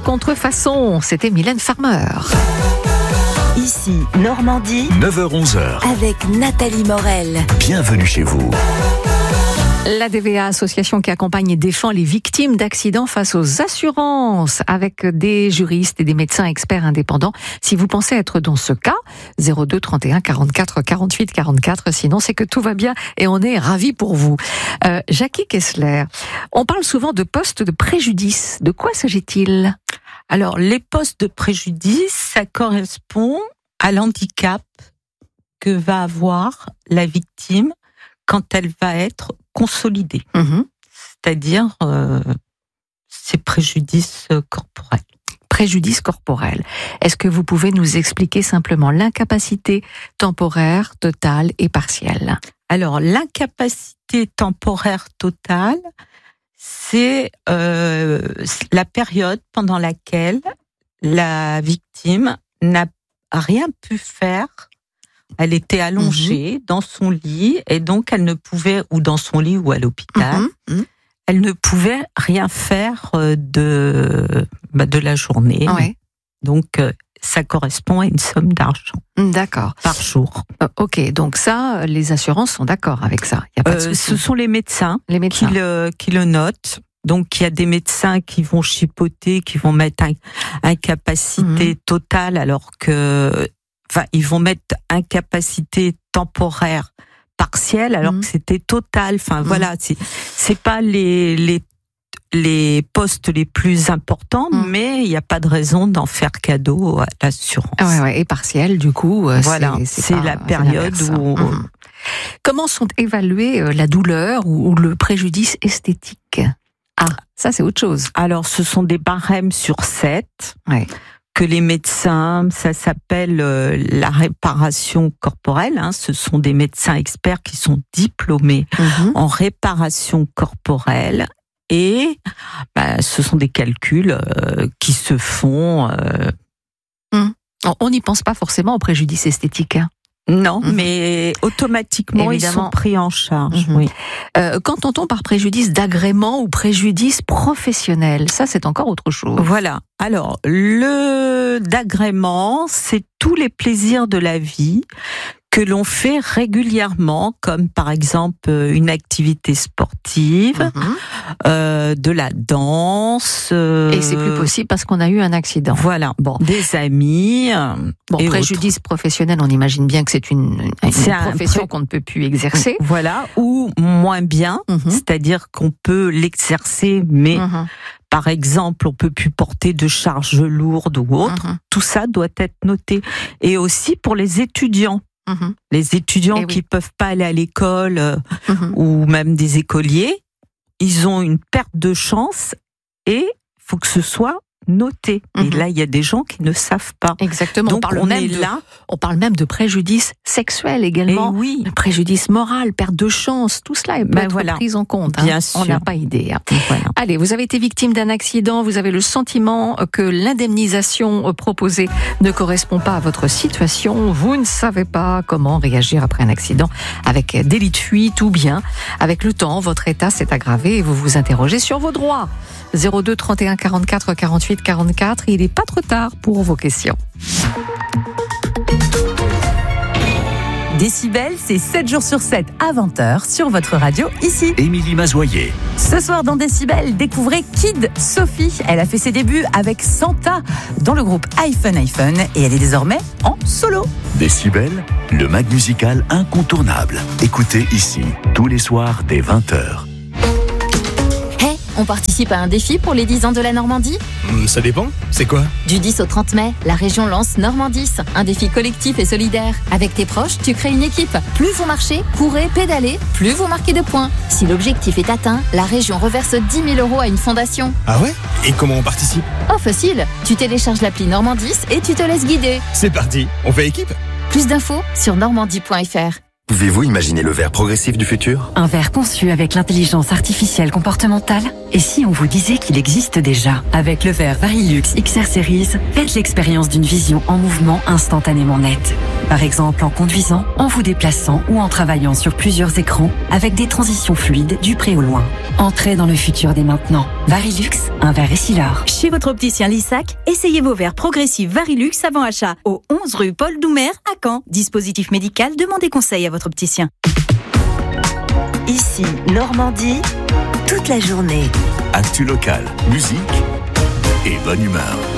contrefaçon. C'était Mylène Farmer. Ici, Normandie, 9h-11h. avec Nathalie Morel. Bienvenue chez vous. La DVA, association qui accompagne et défend les victimes d'accidents face aux assurances, avec des juristes et des médecins experts indépendants. Si vous pensez être dans ce cas, 02 31 44 48 44, sinon c'est que tout va bien et on est ravis pour vous. Jackie Kessler, on parle souvent de postes de préjudice. De quoi s'agit-il ? Alors, les postes de préjudice, ça correspond à l'handicap que va avoir la victime quand elle va être consolidée. C'est-à-dire ses préjudices corporels. Préjudice corporel. Est-ce que vous pouvez nous expliquer simplement l'incapacité temporaire, totale et partielle ? Alors, l'incapacité temporaire totale, c'est la période pendant laquelle la victime n'a rien pu faire. Elle était allongée dans son lit et donc elle ne pouvait, ou dans son lit ou à l'hôpital, elle ne pouvait rien faire de la journée. Ouais. Donc ça correspond à une somme d'argent. D'accord. Par jour. Ok, donc ça, les assurances sont d'accord avec ça. Y a pas de souci. Ce sont les médecins, qui le notent. Donc il y a des médecins qui vont chipoter, qui vont mettre incapacité totale, alors que, ils vont mettre incapacité temporaire partielle, alors que c'était total. Voilà, c'est pas les postes les plus importants, mais il n'y a pas de raison d'en faire cadeau à l'assurance. Et partielle, du coup. Voilà, c'est la période où... Comment sont évaluées la douleur ou le préjudice esthétique ? Ah, ça c'est autre chose. Alors, ce sont des barèmes sur 7. Que les médecins, ça s'appelle la réparation corporelle. Ce sont des médecins experts qui sont diplômés en réparation corporelle. Et ce sont des calculs qui se font... On n'y pense pas forcément au préjudice esthétique. Non, mais automatiquement, évidemment, ils sont pris en charge. Qu'entend-on par préjudice d'agrément ou préjudice professionnel ? Ça, c'est encore autre chose. Voilà. Alors, le d'agrément, c'est tous les plaisirs de la vie que l'on fait régulièrement, comme par exemple une activité sportive, de la danse. Et c'est plus possible parce qu'on a eu un accident. Voilà. Des amis. Préjudice professionnel, on imagine bien que c'est une profession qu'on ne peut plus exercer. Voilà. Ou moins bien, c'est-à-dire qu'on peut l'exercer, mais par exemple, on peut plus porter de charges lourdes ou autres. Tout ça doit être noté. Et aussi pour les étudiants. Les étudiants qui peuvent pas aller à l'école ou même des écoliers, ils ont une perte de chance et il faut que ce soit noté. Et là, il y a des gens qui ne savent pas. Exactement. Donc, on parle même de préjudice sexuel également. Préjudice moral, perte de chance, tout cela peut être pris en compte. Bien sûr. On n'a pas idée. Allez, vous avez été victime d'un accident, vous avez le sentiment que l'indemnisation proposée ne correspond pas à votre situation, vous ne savez pas comment réagir après un accident avec délit de fuite ou bien, avec le temps, votre état s'est aggravé et vous vous interrogez sur vos droits. 02 31 44 48 44, il n'est pas trop tard pour vos questions. Décibel, c'est 7 jours sur 7 à 20h sur votre radio ici. Émilie Mazoyer. Ce soir dans Décibel, découvrez Kid Sophie. Elle a fait ses débuts avec Santa dans le groupe iPhone et elle est désormais en solo. Décibel, le mag musical incontournable. Écoutez ici, tous les soirs dès 20h. On participe à un défi pour les 10 ans de la Normandie ? Ça dépend, c'est quoi ? Du 10 au 30 mai, la région lance Normandis, un défi collectif et solidaire. Avec tes proches, tu crées une équipe. Plus vous marchez, courez, pédalez, plus vous marquez de points. Si l'objectif est atteint, la région reverse 10 000 € à une fondation. Ah ouais ? Et comment on participe ? Oh facile, tu télécharges l'appli Normandis et tu te laisses guider. C'est parti, on fait équipe ? Plus d'infos sur normandie.fr. Pouvez-vous imaginer le verre progressif du futur ? Un verre conçu avec l'intelligence artificielle comportementale ? Et si on vous disait qu'il existe déjà ? Avec le verre Varilux XR Series, faites l'expérience d'une vision en mouvement instantanément nette. Par exemple en conduisant, en vous déplaçant ou en travaillant sur plusieurs écrans avec des transitions fluides du près au loin. Entrez dans le futur dès maintenant. Varilux, un verre Essilor. Chez votre opticien Lissac, essayez vos verres progressifs Varilux avant achat au 11 rue Paul Doumer à Caen. Dispositif médical, demandez conseil à votre opticien. Ici, Normandie, toute la journée. Actu local, musique et bonne humeur.